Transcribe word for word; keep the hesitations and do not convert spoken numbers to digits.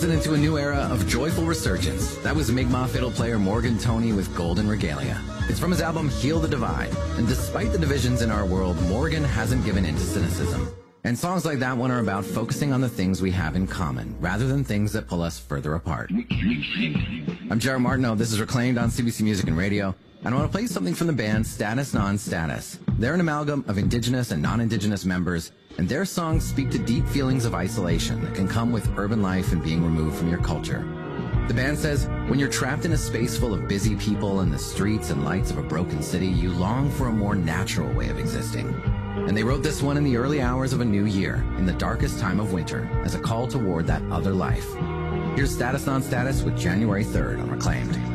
entered into a new era of joyful resurgence. That was Mi'kmaq fiddle player Morgan Toney with Golden Regalia. It's from his album Heal the Divide. And despite the divisions in our world, Morgan hasn't given in to cynicism. And songs like that one are about focusing on the things we have in common, rather than things that pull us further apart. I'm Jared Martineau. This is Reclaimed on C B C Music and Radio. And I want to play something from the band Status Non-Status. They're an amalgam of indigenous and non-indigenous members, and their songs speak to deep feelings of isolation that can come with urban life and being removed from your culture. The band says, when you're trapped in a space full of busy people and the streets and lights of a broken city, you long for a more natural way of existing. And they wrote this one in the early hours of a new year, in the darkest time of winter, as a call toward that other life. Here's Status Non-Status with January third on Reclaimed.